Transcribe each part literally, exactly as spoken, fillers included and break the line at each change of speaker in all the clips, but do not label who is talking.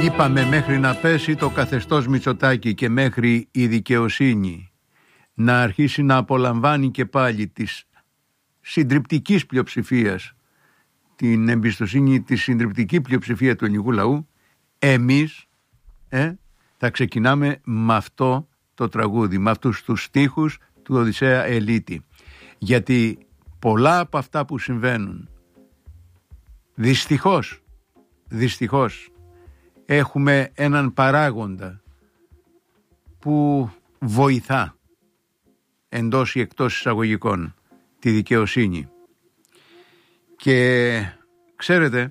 Είπαμε μέχρι να πέσει το καθεστώς Μητσοτάκη και μέχρι η δικαιοσύνη να αρχίσει να απολαμβάνει και πάλι της συντριπτικής πλειοψηφίας, την εμπιστοσύνη της συντριπτική πλειοψηφία του ελληνικού λαού, εμείς ε, θα ξεκινάμε με αυτό το τραγούδι, με αυτούς τους στίχους του Οδυσσέα Ελίτη. Γιατί πολλά από αυτά που συμβαίνουν, δυστυχώς, δυστυχώς, έχουμε έναν παράγοντα που βοηθά εντός ή εκτός εισαγωγικών τη δικαιοσύνη. Και ξέρετε,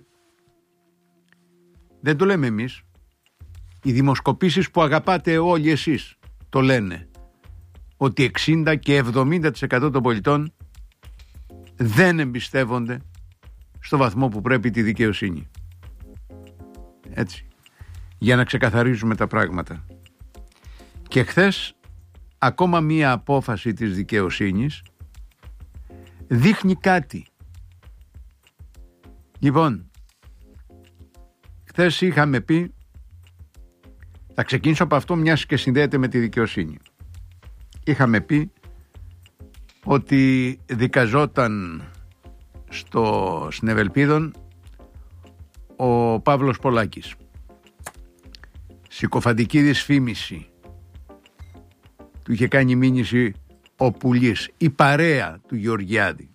δεν το λέμε εμείς, οι δημοσκοπήσεις που αγαπάτε όλοι εσείς το λένε, ότι εξήντα και εβδομήντα τοις εκατό των πολιτών δεν εμπιστεύονται στο βαθμό που πρέπει τη δικαιοσύνη. Έτσι, για να ξεκαθαρίζουμε τα πράγματα. Και χθες ακόμα μία απόφαση της δικαιοσύνης δείχνει κάτι. Λοιπόν, χθες είχαμε πει, θα ξεκινήσω από αυτό μιας και συνδέεται με τη δικαιοσύνη. Είχαμε πει ότι δικαζόταν στο Ευελπίδων ο Παύλος Πολάκης. Συκοφαντική δυσφήμιση. Του είχε κάνει μήνυση ο Πουλής, η παρέα του Γεωργιάδη.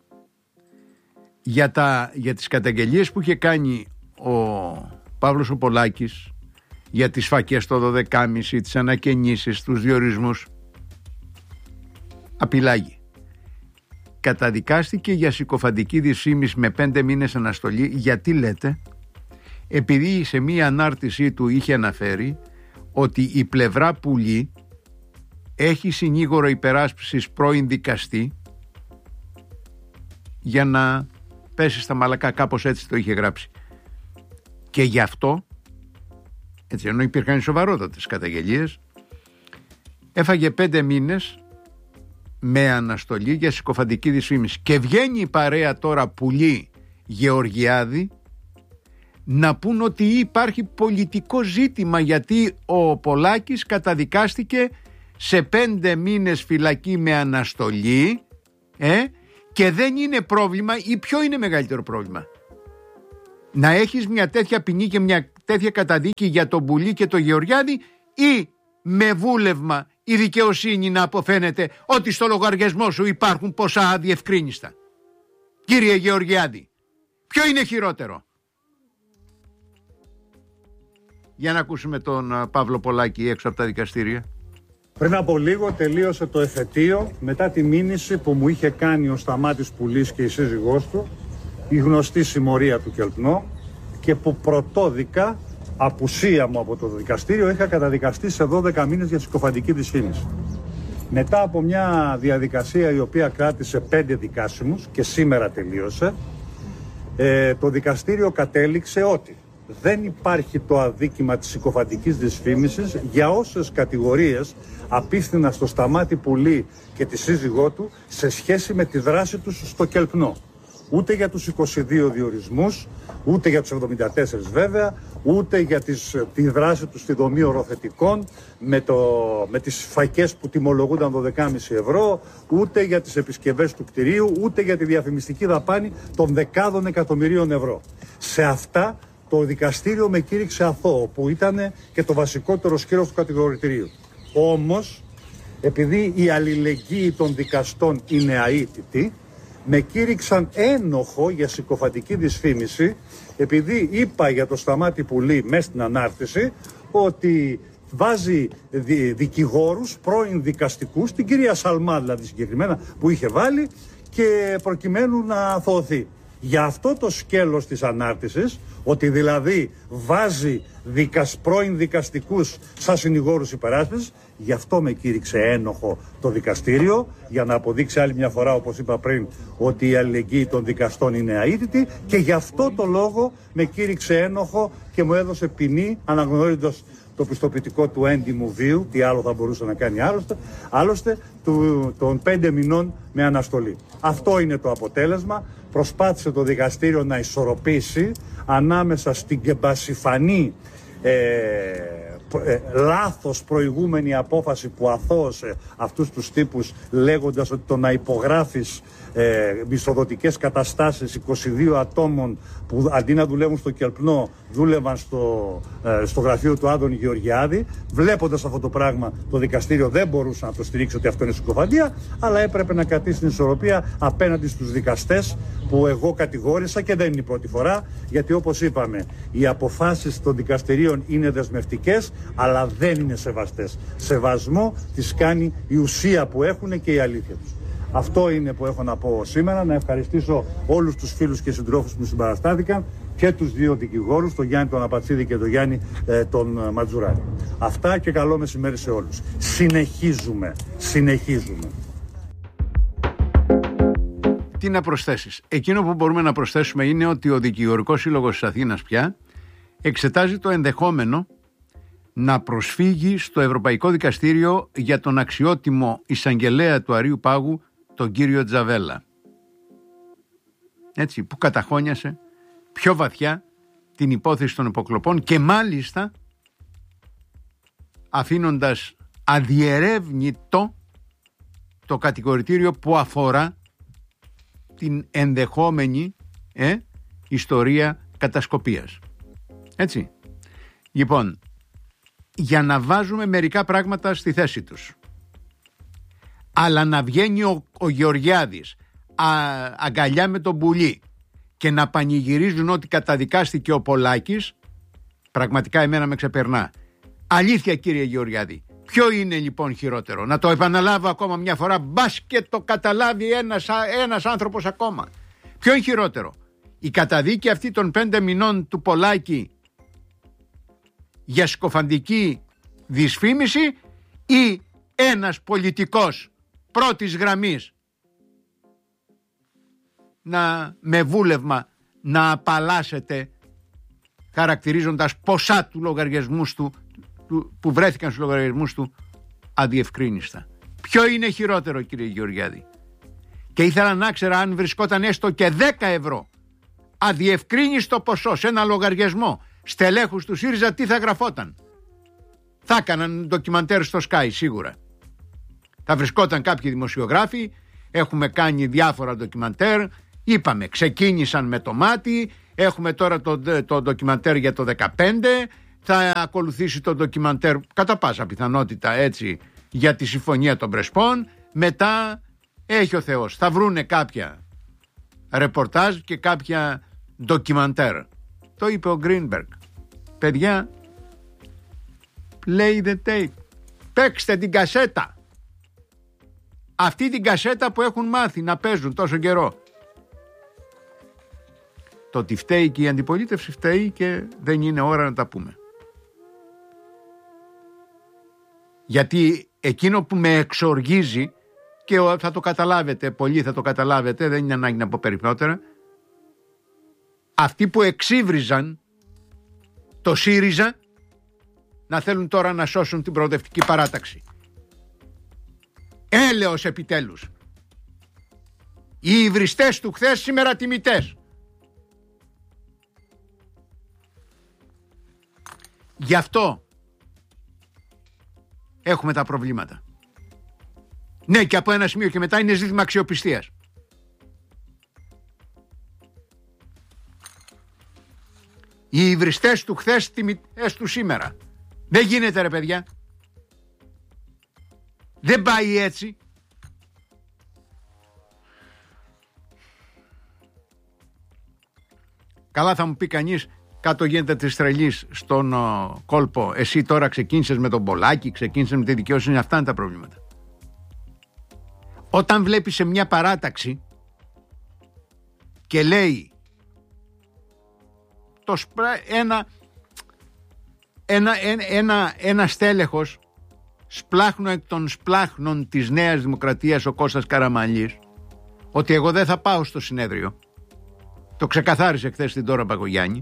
Για, τα, για τις καταγγελίες που είχε κάνει ο Παύλος ο Πολάκης, για τις φακές στο δωδεκάμιση, τις ανακαινήσεις, τους διορισμούς, απειλάγει. Καταδικάστηκε για συκοφαντική δυσφήμιση με πέντε μήνες αναστολή. Γιατί λέτε? Επειδή σε μία ανάρτησή του είχε αναφέρει ότι η πλευρά Πουλή έχει συνήγορο υπεράσπισης πρώην δικαστή για να πέσει στα μαλακά, κάπως έτσι το είχε γράψει. Και γι' αυτό, έτσι, ενώ υπήρχαν σοβαρότατες καταγγελίες, έφαγε πέντε μήνες με αναστολή για συκοφαντική δυσφήμιση. Και βγαίνει η παρέα τώρα Πουλή Γεωργιάδη να πούν ότι υπάρχει πολιτικό ζήτημα, γιατί ο Πολάκης καταδικάστηκε σε πέντε μήνες φυλακή με αναστολή ε, και δεν είναι πρόβλημα. Ή ποιο είναι μεγαλύτερο πρόβλημα? Να έχεις μια τέτοια ποινή και μια τέτοια καταδίκη για τον Πουλή και τον Γεωργιάδη, ή με βούλευμα η δικαιοσύνη να αποφαίνεται ότι στο λογαριασμό σου υπάρχουν ποσά αδιευκρίνιστα? Κύριε Γεωργιάδη, ποιο είναι χειρότερο? Για να ακούσουμε τον Παύλο Πολάκη έξω από τα δικαστήρια.
Πριν από λίγο τελείωσε το εφετείο μετά τη μήνυση που μου είχε κάνει ο Σταμάτης Πουλής και η σύζυγός του, η γνωστή συμμορία του Κελπνό, και που πρωτόδικα, απουσία μου από το δικαστήριο, είχα καταδικαστεί σε δώδεκα μήνες για συκοφαντική δυσφήμιση. Μετά από μια διαδικασία η οποία κράτησε πέντε δικάσιμους και σήμερα τελείωσε, ε, το δικαστήριο κατέληξε ότι δεν υπάρχει το αδίκημα της συκοφαντικής δυσφήμισης για όσες κατηγορίες απίφθηνα στο Σταμάτη Πουλή και τη σύζυγό του σε σχέση με τη δράση τους στο Κελπνό. Ούτε για τους είκοσι δύο διορισμούς, ούτε για τους εβδομήντα τέσσερα βέβαια, ούτε για τις, τη δράση τους στη δομή οροθετικών με, το, με τις φακές που τιμολογούνταν δώδεκα κόμμα πέντε ευρώ, ούτε για τις επισκευές του κτηρίου, ούτε για τη διαφημιστική δαπάνη των δεκάδων εκατομμυρίων ευρώ. Σε αυτά το δικαστήριο με κήρυξε αθώο, που ήταν και το βασικότερο σκέλος του κατηγορητηρίου. Όμως, επειδή η αλληλεγγύη των δικαστών είναι αίτητη, με κήρυξαν ένοχο για συκοφαντική δυσφήμιση, επειδή είπα για το Σταμάτη Πουλή μέσα στην ανάρτηση ότι βάζει δι, δικηγόρους, πρώην δικαστικούς, την κυρία Σαλμά δηλαδή συγκεκριμένα που είχε βάλει, και προκειμένου να αθωωθεί. Για αυτό το σκέλος της ανάρτησης, ότι δηλαδή βάζει δικασ, πρώην δικαστικούς σαν συνηγόρους υπεράσπισης, γι' αυτό με κήρυξε ένοχο το δικαστήριο, για να αποδείξει άλλη μια φορά, όπως είπα πριν, ότι η αλληλεγγύη των δικαστών είναι αίτητη, και γι' αυτό το λόγο με κήρυξε ένοχο και μου έδωσε ποινή, αναγνωρίζοντας το πιστοποιητικό του έντιμου βίου, τι άλλο θα μπορούσε να κάνει άλλωστε, άλλωστε του, των πέντε μηνών με αναστολή. Αυτό είναι το αποτέλεσμα. Προσπάθησε το δικαστήριο να ισορροπήσει ανάμεσα στην κεμπασιφανή ε, ε, λάθος προηγούμενη απόφαση που αθώωσε αυτούς τους τύπους, λέγοντας ότι το να υπογράφεις ε, μισθοδοτικές καταστάσεις είκοσι δύο ατόμων που αντί να δουλεύουν στο Κελπνό δούλευαν στο, ε, στο γραφείο του Άδωνη Γεωργιάδη. Βλέποντας αυτό το πράγμα, το δικαστήριο δεν μπορούσε να το στηρίξει ότι αυτό είναι συκοφαντία, αλλά έπρεπε να κρατήσει την ισορροπία απέναντι στους δικαστές που εγώ κατηγόρησα, και δεν είναι η πρώτη φορά, γιατί όπως είπαμε, οι αποφάσεις των δικαστηρίων είναι δεσμευτικές, αλλά δεν είναι σεβαστές. Σεβασμό τις κάνει η ουσία που έχουν και η αλήθεια τους. Αυτό είναι που έχω να πω σήμερα. Να ευχαριστήσω όλους τους φίλους και συντρόφους που συμπαραστάθηκαν και τους δύο δικηγόρους, τον Γιάννη τον Απατσίδη και τον Γιάννη ε, τον Ματζουράκη. Αυτά και καλό μεσημέρι σε όλους. Συνεχίζουμε, συνεχίζουμε.
Τι να προσθέσεις? Εκείνο που μπορούμε να προσθέσουμε είναι ότι ο Δικηγορικός Σύλλογος της Αθήνας πια εξετάζει το ενδεχόμενο να προσφύγει στο Ευρωπαϊκό Δικαστήριο για τον αξιότιμο εισαγγελέα του Αρείου Πάγου, τον κύριο Τζαβέλα. Έτσι, που καταχώνιασε πιο βαθιά την υπόθεση των υποκλοπών και μάλιστα αφήνοντας αδιερεύνητο το κατηγορητήριο που αφορά την ενδεχόμενη ε, ιστορία κατασκοπίας. Έτσι. Λοιπόν, για να βάζουμε μερικά πράγματα στη θέση τους, αλλά να βγαίνει ο, ο Γεωργιάδης α, αγκαλιά με τον πουλί και να πανηγυρίζουν ότι καταδικάστηκε ο Πολάκης, πραγματικά εμένα με ξεπερνά. Αλήθεια, κύριε Γεωργιάδη, ποιο είναι λοιπόν χειρότερο? Να το επαναλάβω ακόμα μια φορά, μπας και το καταλάβει ένας, ένας άνθρωπος ακόμα. Ποιο είναι χειρότερο? Η καταδίκη αυτή των πέντε μηνών του Πολάκη για σκοφαντική δυσφήμιση, ή ένας πολιτικός πρώτης γραμμής να με βούλευμα να απαλλάσσεται χαρακτηρίζοντας ποσά του λογαριασμούς του, του που βρέθηκαν στους λογαριασμούς του αδιευκρίνιστα? Ποιο είναι χειρότερο, κύριε Γεωργιάδη? Και ήθελα να ξέρω, αν βρισκόταν έστω και δέκα ευρώ αδιευκρίνιστο ποσό σε ένα λογαριασμό στελέχους του ΣΥΡΙΖΑ, τι θα γραφόταν? Θα έκαναν ντοκιμαντέρ στο Sky σίγουρα. Θα βρισκόταν κάποιοι δημοσιογράφοι, έχουμε κάνει διάφορα ντοκιμαντέρ, είπαμε ξεκίνησαν με το μάτι, έχουμε τώρα το, το ντοκιμαντέρ για το δεκαπέντε, θα ακολουθήσει το ντοκιμαντέρ κατά πάσα πιθανότητα έτσι για τη συμφωνία των Πρεσπών, μετά έχει ο Θεός, θα βρούνε κάποια ρεπορτάζ και κάποια ντοκιμαντέρ. Το είπε ο Γκρίνμπεργκ. Παιδιά, play the tape. Παίξτε την κασέτα. Αυτή την κασέτα που έχουν μάθει να παίζουν τόσο καιρό. Το ότι φταίει και η αντιπολίτευση φταίει και δεν είναι ώρα να τα πούμε. Γιατί εκείνο που με εξοργίζει, και θα το καταλάβετε, πολλοί θα το καταλάβετε, δεν είναι ανάγκη να πω περισσότερα, αυτοί που εξύβριζαν το ΣΥΡΙΖΑ να θέλουν τώρα να σώσουν την προοδευτική παράταξη. Έλεος επιτέλους. Οι υβριστές του χθες σήμερα τιμητές. Γι' αυτό έχουμε τα προβλήματα. Ναι, και από ένα σημείο και μετά είναι ζήτημα αξιοπιστίας. Οι υβριστές του χθες τιμητές του σήμερα. Δεν γίνεται, ρε παιδιά. Δεν πάει έτσι. Καλά, θα μου πει κανείς, κάτω γίνεται της τρελής στον ο, κόλπο. Εσύ τώρα ξεκίνησες με τον Πολάκη, ξεκίνησες με τη δικαιοσύνη. Αυτά είναι τα προβλήματα. Όταν βλέπεις σε μια παράταξη και λέει το σπρα... ένα, ένα, ένα, ένα, ένα στέλεχος σπλάχνο εκ των σπλάχνων της Νέας Δημοκρατίας, ο Κώστας Καραμανλής, ότι εγώ δεν θα πάω στο συνέδριο. Το ξεκαθάρισε χθες την Τώρα Μπακογιάννη.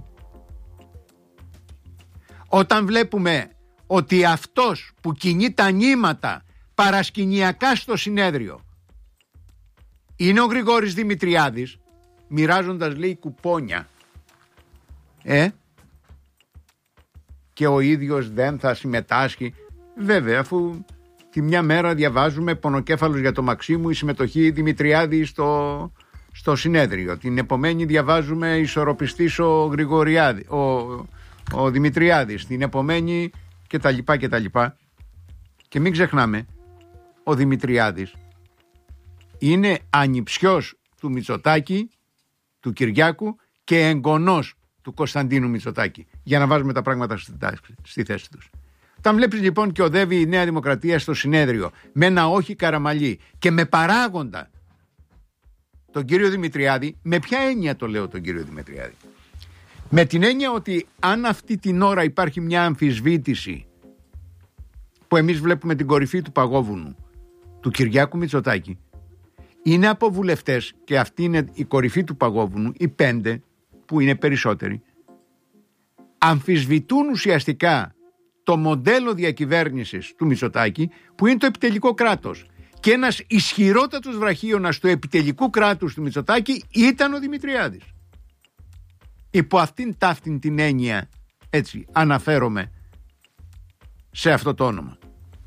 Όταν βλέπουμε ότι αυτός που κινεί τα νήματα παρασκηνιακά στο συνέδριο είναι ο Γρηγόρης Δημητριάδης, μοιράζοντας λέει κουπόνια, ε, και ο ίδιος δεν θα συμμετάσχει. Βέβαια, αφού τη μια μέρα διαβάζουμε πονοκέφαλος για το Μαξίμου, η συμμετοχή Δημητριάδη στο, στο συνέδριο. Την επομένη διαβάζουμε ισορροπιστής ο Γρηγοριάδη, ο, ο Δημητριάδης. Την επομένη και τα λοιπά και τα λοιπά. Και μην ξεχνάμε, ο Δημητριάδης είναι ανιψιός του Μητσοτάκη, του Κυριάκου και εγγονός του Κωνσταντίνου Μητσοτάκη, για να βάζουμε τα πράγματα στη, στη θέση τους. Όταν βλέπεις λοιπόν και οδεύει η Νέα Δημοκρατία στο συνέδριο με ένα όχι Καραμαλή και με παράγοντα τον κύριο Δημητριάδη, με ποια έννοια το λέω τον κύριο Δημητριάδη? Με την έννοια ότι αν αυτή την ώρα υπάρχει μια αμφισβήτηση που εμείς βλέπουμε την κορυφή του παγόβουνου του Κυριάκου Μητσοτάκη, είναι από βουλευτές, και αυτή είναι η κορυφή του παγόβουνου, οι πέντε που είναι περισσότεροι, αμφισβητούν ουσιαστικά το μοντέλο διακυβέρνησης του Μητσοτάκη, που είναι το επιτελικό κράτος. Και ένας ισχυρότατος βραχίωνας του επιτελικού κράτους του Μητσοτάκη ήταν ο Δημητριάδης. Υπό αυτήν ταύτην την έννοια, έτσι αναφέρομαι σε αυτό το όνομα.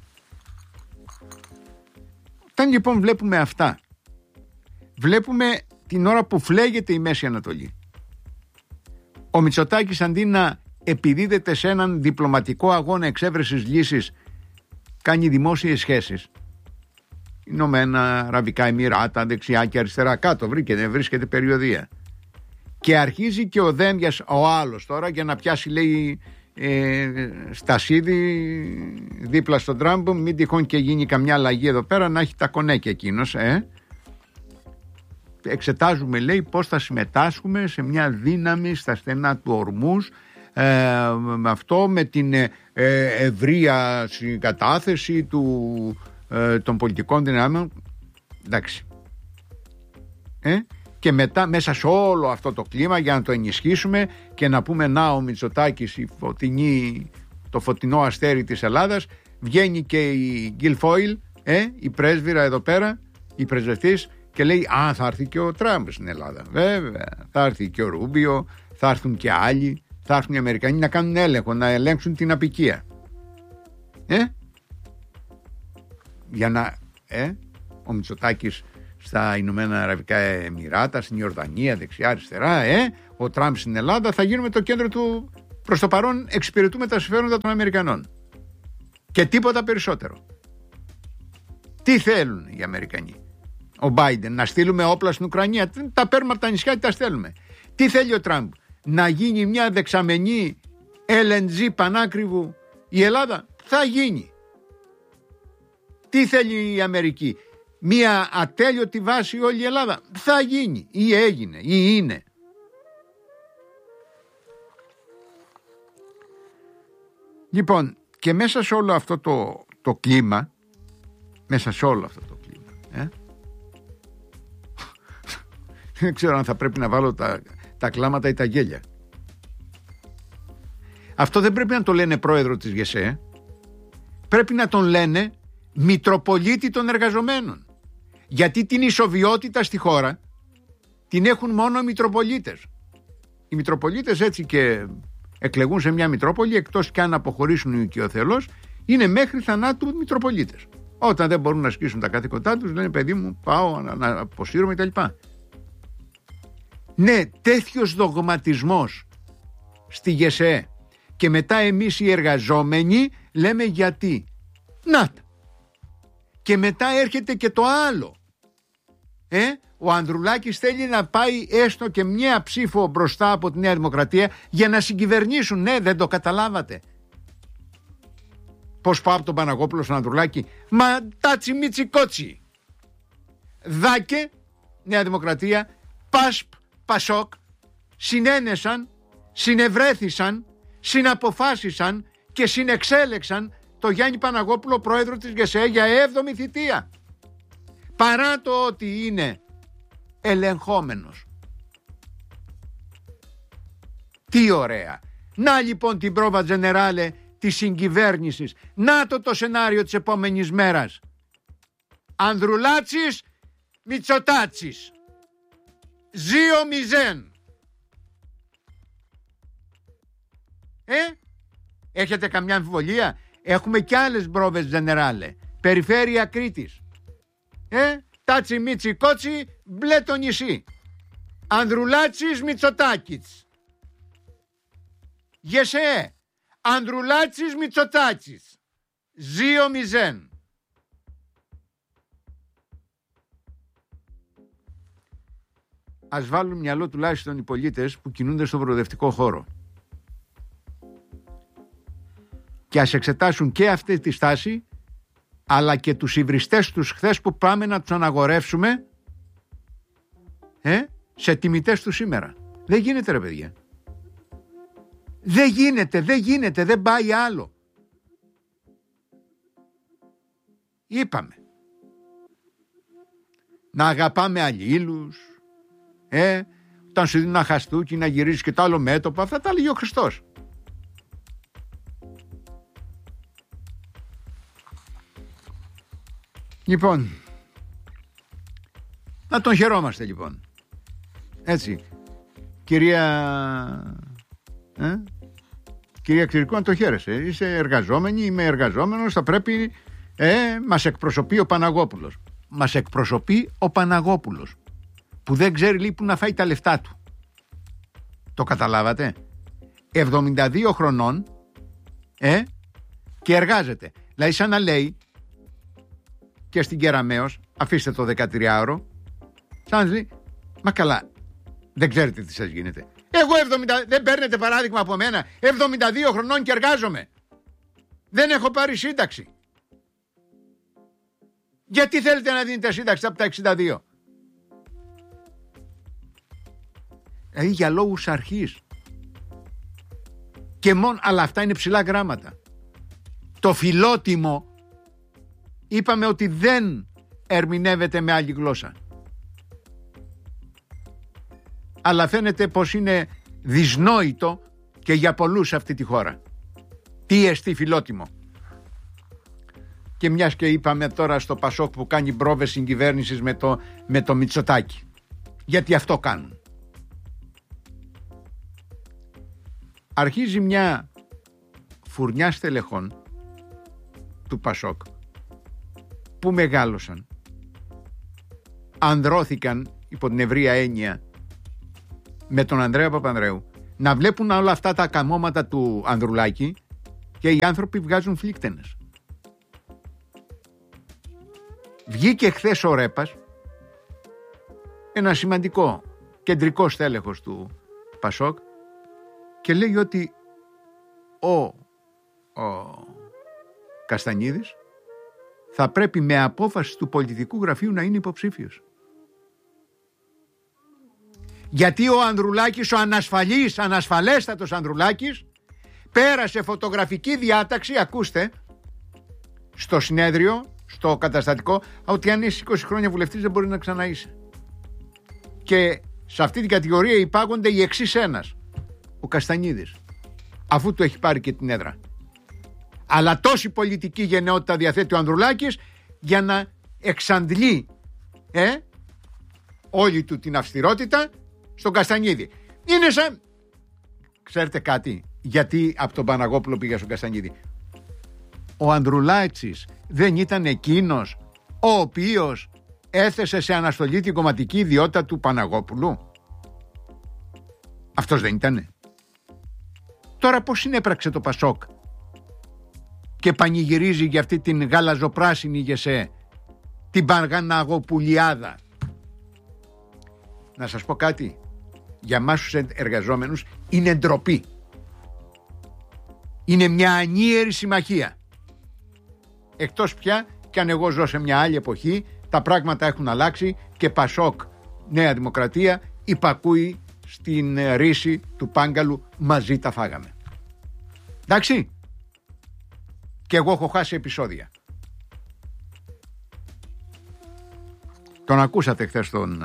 Όταν λοιπόν βλέπουμε αυτά, βλέπουμε την ώρα που φλέγεται η Μέση Ανατολή, ο Μητσοτάκης αντί να επιδίδεται σε έναν διπλωματικό αγώνα εξέβρεσης λύσης, κάνει δημόσιες σχέσεις. Ηνωμένα Αραβικά Εμιράτα, δεξιά και αριστερά, κάτω βρίσκεται, βρίσκεται περιοδία. Και αρχίζει και ο Δένδιας, ο άλλος τώρα, για να πιάσει, λέει, ε, Στασίδη δίπλα στον Τραμπ, μην τυχόν και γίνει καμιά αλλαγή εδώ πέρα, να έχει τα κονέκια εκείνος, ε. Εξετάζουμε, λέει, πώς θα συμμετάσχουμε σε μια δύναμη στα στενά του Ορμούς, ε, με αυτό, με την ε, ευρεία συγκατάθεση του, ε, των πολιτικών δυνάμεων. Εντάξει. Ε, και μετά, μέσα σε όλο αυτό το κλίμα, για να το ενισχύσουμε και να πούμε, να, ο Μητσοτάκης, η φωτεινή, το φωτεινό αστέρι της Ελλάδας, βγαίνει και η Γκιλφόιλ, ε, η πρέσβυρα εδώ πέρα, η πρεσβευτής, και λέει, α, θα έρθει και ο Τραμπ στην Ελλάδα. Βέβαια, θα έρθει και ο Ρούμπιο, θα έρθουν και άλλοι, θα έρθουν οι Αμερικανοί να κάνουν έλεγχο, να ελέγξουν την αποικία. Ε, για να, ε, ο Μητσοτάκης στα Ηνωμένα Αραβικά Εμιράτα, στην Ιορδανία, δεξιά, αριστερά, ε, ο Τραμπ στην Ελλάδα, θα γίνουμε το κέντρο του. Προς το παρόν εξυπηρετούμε τα συμφέροντα των Αμερικανών. Και τίποτα περισσότερο. Τι θέλουν οι Αμερικανοί? Ο Μπάιντεν, να στείλουμε όπλα στην Ουκρανία? Τα παίρνουμε από τα νησιά και τα στέλνουμε. Τι θέλει ο Τραμπ? Να γίνει μια δεξαμενή ελ εν τζι πανάκριβου η Ελλάδα? Θα γίνει. Τι θέλει η Αμερική? Μια ατέλειωτη βάση όλη η Ελλάδα? Θα γίνει, ή έγινε, ή είναι. Λοιπόν, και μέσα σε όλο αυτό το, το κλίμα, μέσα σε όλο αυτό το κλίμα, ε, δεν ξέρω αν θα πρέπει να βάλω τα, τα κλάματα ή τα γέλια. Αυτό δεν πρέπει να το λένε πρόεδρο της ΓΕΣΕ, πρέπει να τον λένε Μητροπολίτη των εργαζομένων. Γιατί την ισοβιότητα στη χώρα την έχουν μόνο οι Μητροπολίτες. Οι Μητροπολίτες, έτσι και εκλεγούν σε μια Μητρόπολη, εκτός και αν αποχωρήσουν οι οικειοθελώς, είναι μέχρι θανάτου Μητροπολίτες. Όταν δεν μπορούν να ασκήσουν τα καθήκοντά τους, λένε, παιδί μου, πάω να, να αποσύρωμαι κτλ. Ναι, τέτοιος δογματισμός στη ΓΕΣΕ, και μετά εμείς οι εργαζόμενοι λέμε γιατί. Να, και μετά έρχεται και το άλλο. Ε, ο Ανδρουλάκης θέλει να πάει έστω και μια ψήφο μπροστά από τη Νέα Δημοκρατία για να συγκυβερνήσουν. Ναι, δεν το καταλάβατε? Πώς πάω από τον Παναγόπουλο στον Ανδρουλάκη? Μα τάτσι μίτσι κότσι. Δάκε, Νέα Δημοκρατία, ΠΑΣΠ, ΠΑΣΟΚ συνένεσαν, συνευρέθησαν, συναποφάσισαν και συνεξέλεξαν το Γιάννη Παναγόπουλο πρόεδρο της ΓΕΣΕ για έβδομη θητεία, παρά το ότι είναι ελεγχόμενος. Τι ωραία. Να λοιπόν την πρόβα τζενεράλε της συγκυβέρνησης. Να το το σενάριο της επόμενης μέρας. Ανδρουλάτσης, Μητσοτάτσης. Ζήο μηδέν. Ε, Έχετε καμιά αμφιβολία? Έχουμε κι άλλες μπρόβες τζενεράλε. Περιφέρεια Κρήτης. Ε, τάτσι μίτσι κότσι, μπλε το νησί. Ανδρουλάτσις Μητσοτάκης. Γεσέ. Ανδρουλάτσις Μητσοτάκης. Ζίο μηδέν. Ας βάλουν μυαλό τουλάχιστον οι πολίτες που κινούνται στον προοδευτικό χώρο. Και ας εξετάσουν και αυτή τη στάση, αλλά και τους υβριστές τους χθες που πάμε να τους αναγορεύσουμε ε, σε τιμητές του σήμερα. Δεν γίνεται ρε παιδιά. Δεν γίνεται, δεν γίνεται, δεν πάει άλλο. Είπαμε. Να αγαπάμε αλλήλους, ε, όταν σου δίνουν ένα χαστούκι να γυρίσεις και το άλλο μέτωπο, αυτά τα λέγει ο Χριστός. Λοιπόν, να τον χαιρόμαστε λοιπόν. Έτσι, κυρία ε, κυρία Ξηρικού, να το χαίρεσαι. Είσαι εργαζόμενη, είμαι εργαζόμενος, θα πρέπει ε, μας εκπροσωπεί ο Παναγόπουλος. Μας εκπροσωπεί ο Παναγόπουλος, που δεν ξέρει λέει που να φάει τα λεφτά του. Το καταλάβατε? εβδομήντα δύο χρονών ε, και εργάζεται. Δηλαδή σαν να λέει και στην Κεραμέως, αφήστε το δεκατριάωρο, σαν να λέει, μα καλά, δεν ξέρετε τι σας γίνεται. Εγώ εβδομήντα, δεν παίρνετε παράδειγμα από μένα, εβδομήντα δύο χρονών και εργάζομαι. Δεν έχω πάρει σύνταξη. Γιατί θέλετε να δίνετε σύνταξη από τα εξήντα δύο? Δηλαδή για λόγους αρχής. Και μόνο, αλλά αυτά είναι ψηλά γράμματα. Το φιλότιμο είπαμε ότι δεν ερμηνεύεται με άλλη γλώσσα. Αλλά φαίνεται πως είναι δυσνόητο και για πολλούς σε αυτή τη χώρα. Τι εστί φιλότιμο? Και μιας και είπαμε τώρα στο Πασόκ που κάνει πρόβες συγκυβέρνησης με το, με το Μητσοτάκη. Γιατί αυτό κάνουν. Αρχίζει μια φουρνιά στελεχών του Πασόκ που μεγάλωσαν, ανδρώθηκαν υπό την ευρεία έννοια με τον Ανδρέα Παπανδρέου, να βλέπουν όλα αυτά τα καμώματα του Ανδρουλάκη και οι άνθρωποι βγάζουν φλίκτενες. Βγήκε χθες ο Ρέπας, ένα σημαντικό κεντρικό στέλεχος του Πασόκ, και λέει ότι ο, ο Καστανίδης θα πρέπει με απόφαση του πολιτικού γραφείου να είναι υποψήφιος. Γιατί ο Ανδρουλάκης, ο ανασφαλής, ανασφαλέστατος Ανδρουλάκης, πέρασε φωτογραφική διάταξη, ακούστε, στο συνέδριο, στο καταστατικό, ότι αν είσαι είκοσι χρόνια βουλευτής δεν μπορεί να ξαναείσαι. Και σε αυτή την κατηγορία υπάγονται οι εξής ένας, ο Καστανίδης, αφού του έχει πάρει και την έδρα. Αλλά τόση πολιτική γενναιότητα διαθέτει ο Ανδρουλάκης για να εξαντλεί ε, όλη του την αυστηρότητα στον Καστανίδη. Είναι σαν... Ξέρετε κάτι, γιατί από τον Παναγόπουλο πήγα στον Καστανίδη? Ο Ανδρουλάκης δεν ήταν εκείνος ο οποίος έθεσε σε αναστολή την κομματική ιδιότητα του Παναγόπουλου? Αυτός δεν ήτανε? Τώρα πώς συνέπραξε το Πασόκ και πανηγυρίζει για αυτή την γαλαζοπράσινη γεσέ, την Παναγοπουλιάδα? Να σας πω κάτι, για μας τους εργαζόμενους είναι ντροπή. Είναι μια ανίερη συμμαχία. Εκτός πια κι αν εγώ ζω σε μια άλλη εποχή, τα πράγματα έχουν αλλάξει και Πασόκ Νέα Δημοκρατία υπακούει στην ρίση του Πάγκαλου, μαζί τα φάγαμε. Εντάξει? Και εγώ έχω χάσει επεισόδια. Τον ακούσατε χθες τον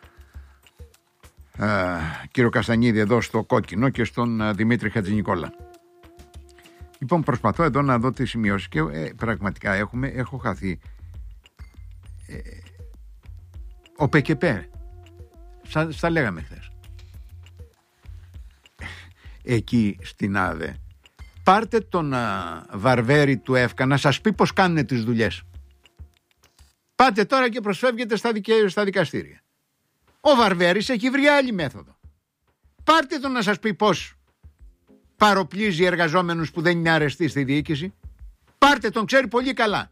ε, κύριο Καστανίδη εδώ στο Κόκκινο και στον ε, Δημήτρη Χατζηνικόλα. Λοιπόν, προσπαθώ εδώ να δω τις σημειώσεις και ε, πραγματικά έχουμε, έχω χαθεί. Ε, ο ΠΚΠ, στα, στα λέγαμε χθες. Εκεί στην ΑΔΕ πάρτε τον Βαρβέρη του ΕΦΚΑ να σας πει πως κάνουν τις δουλειές. Πάτε τώρα και προσφεύγετε στα, δικαι... στα δικαστήρια. Ο Βαρβέρης έχει βρει άλλη μέθοδο. Πάρτε τον να σας πει πως παροπλίζει εργαζόμενους που δεν είναι αρεστοί στη διοίκηση. Πάρτε τον, ξέρει πολύ καλά.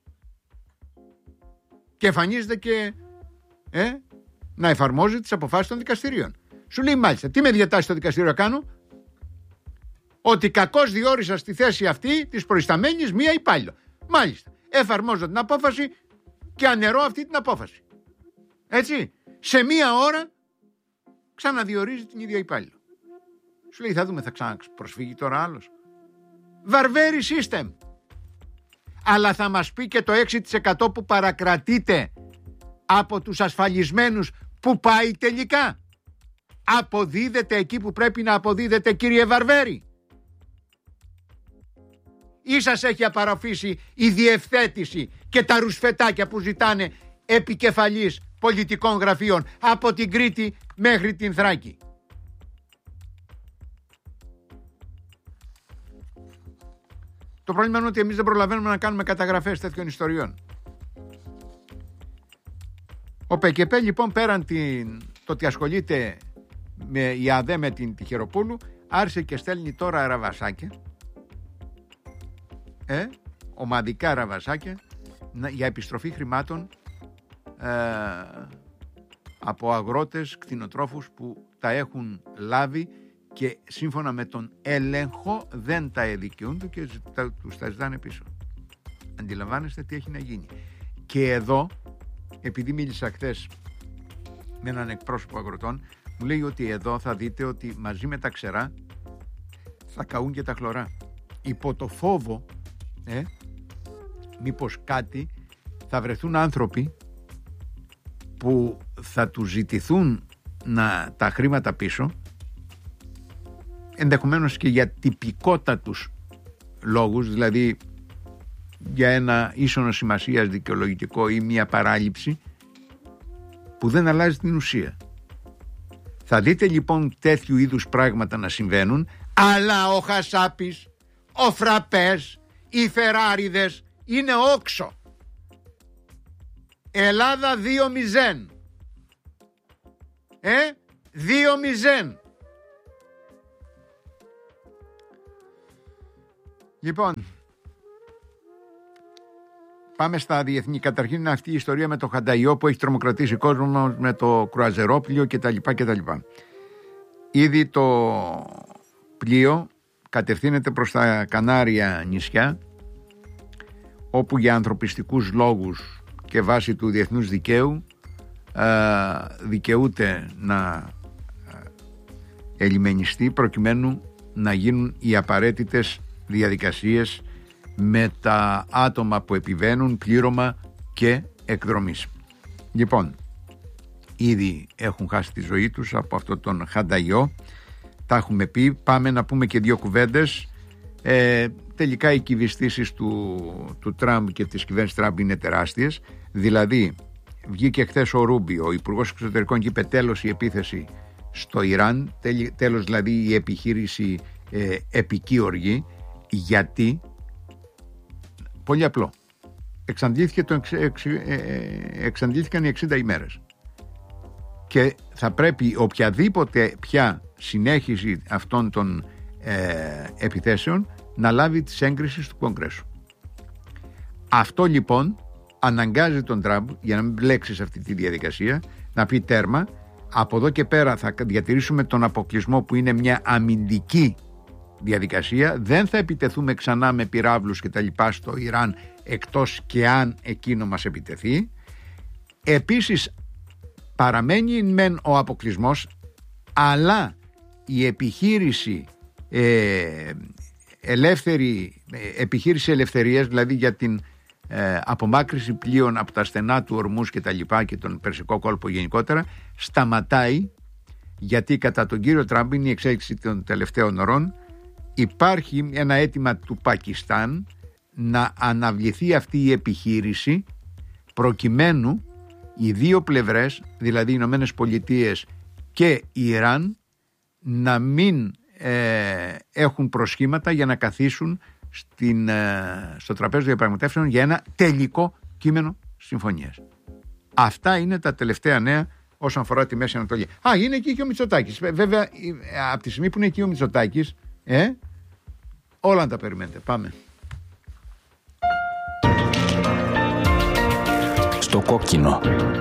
Και εμφανίζεται και ε, να εφαρμόζει τις αποφάσεις των δικαστηρίων. Σου λέει μάλιστα, τι με διατάσσει το δικαστήριο να κάνω? Ότι κακώς διόρισα στη θέση αυτή της προϊσταμένης μία υπάλληλο. Μάλιστα, εφαρμόζω την απόφαση και αναιρώ αυτή την απόφαση. Έτσι, σε μία ώρα ξαναδιορίζει την ίδια υπάλληλο. Σου λέει, θα δούμε, θα ξαναπροσφύγει τώρα άλλος. Βαρβέρη system. Αλλά θα μας πει και το έξι τοις εκατό που παρακρατείται από τους ασφαλισμένους που πάει τελικά. Αποδίδεται εκεί που πρέπει να αποδίδεται, κύριε Βαρβέρη? Ή σας έχει απαραφήσει η διευθέτηση και τα ρουσφετάκια που ζητάνε επικεφαλής πολιτικών γραφείων από την Κρήτη μέχρι την Θράκη? Το πρόβλημα είναι ότι εμείς δεν προλαβαίνουμε να κάνουμε καταγραφές τέτοιων ιστοριών. Ο ΠΚΠ λοιπόν, πέραν την, το ότι ασχολείται με η ΑΔΕ με την Τυχεροπούλου, άρχισε και στέλνει τώρα ραβασάκια, ε, ομαδικά ραβασάκια για επιστροφή χρημάτων ε, από αγρότες, κτηνοτρόφους που τα έχουν λάβει και σύμφωνα με τον έλεγχο δεν τα εδικαιούνται και τα, τους τα ζητάνε πίσω. Αντιλαμβάνεστε τι έχει να γίνει. Και εδώ, επειδή μίλησα χθες με έναν εκπρόσωπο αγροτών, μου λέει ότι εδώ θα δείτε ότι μαζί με τα ξερά θα καούν και τα χλωρά. Υπό το φόβο ε, μήπως κάτι θα βρεθούν άνθρωποι που θα τους ζητηθούν να τα χρήματα πίσω, ενδεχομένως και για τυπικότατους λόγους, δηλαδή για ένα ίσονο σημασίας δικαιολογητικό ή μια παράληψη που δεν αλλάζει την ουσία. Θα δείτε λοιπόν τέτοιου είδους πράγματα να συμβαίνουν, αλλά ο Χασάπης, ο Φραπές, οι Φεράριδες είναι όξο. Ελλάδα δύο μηδέν. Ε, δύο μηδέν. Λοιπόν, πάμε στα διεθνή. Καταρχήν είναι αυτή η ιστορία με το Χανταϊό που έχει τρομοκρατήσει κόσμο, με το κρουαζερόπλιο κτλ. κτλ. Ήδη το πλοίο κατευθύνεται προς τα Κανάρια νησιά, όπου για ανθρωπιστικούς λόγους και βάσει του διεθνούς δικαίου δικαιούται να ελιμενιστεί προκειμένου να γίνουν οι απαραίτητες διαδικασίες με τα άτομα που επιβαίνουν, πλήρωμα και εκδρομής. Λοιπόν, ήδη έχουν χάσει τη ζωή τους από αυτόν τον Χανταϊό, τα έχουμε πει. Πάμε να πούμε και δύο κουβέντες. ε, τελικά οι κυβιστήσεις του, του Τραμπ και της κυβέρνησης Τραμπ είναι τεράστιες. Δηλαδή βγήκε χθες ο Ρούμπιο, ο Υπουργός Εξωτερικών, και είπε τέλος η επίθεση στο Ιράν, τέλος δηλαδή η επιχείρηση ε, επική οργή. Γιατί? Πολύ απλό. Εξαντλήθηκε το εξ, εξ, ε, εξαντλήθηκαν οι εξήντα ημέρες. Και θα πρέπει οποιαδήποτε πια συνέχιση αυτών των ε, επιθέσεων να λάβει τις έγκρισεις του Κογκρέσου. Αυτό λοιπόν αναγκάζει τον Τραμπ, για να μην μπλέξει σε αυτή τη διαδικασία, να πει τέρμα. Από εδώ και πέρα θα διατηρήσουμε τον αποκλεισμό που είναι μια αμυντική διαδικασία. Δεν θα επιτεθούμε ξανά με πυράβλους και τα λοιπά στο Ιράν, εκτός και αν εκείνο μας επιτεθεί. Επίσης παραμένει μεν ο αποκλεισμός, αλλά η επιχείρηση ε, ελεύθερη, ε, επιχείρηση ελευθερίας, δηλαδή για την ε, απομάκρυση πλοίων από τα στενά του Ορμούς και τα λοιπά και τον Περσικό κόλπο γενικότερα, σταματάει, γιατί κατά τον κύριο Τραμπ είναι η εξέλιξη των τελευταίων ωρών. Υπάρχει ένα αίτημα του Πακιστάν να αναβληθεί αυτή η επιχείρηση προκειμένου οι δύο πλευρές, δηλαδή οι Ηνωμένες Πολιτείες και η Ιράν, να μην ε, έχουν προσχήματα για να καθίσουν στην, ε, στο τραπέζι των διαπραγματεύσεων για ένα τελικό κείμενο συμφωνίας. Αυτά είναι τα τελευταία νέα όσον αφορά τη Μέση Ανατολή. Α, είναι εκεί και ο Μητσοτάκης. Βέβαια, από τη στιγμή που είναι εκεί ο Μητσοτάκης, ε, όλα να τα περιμένετε. Πάμε.
Στο κόκκινο.